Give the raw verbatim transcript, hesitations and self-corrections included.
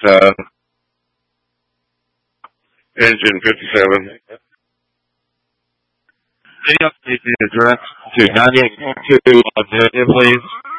uh, engine fifty-seven. Can you update the address to ninety-eight point two Virginia, please?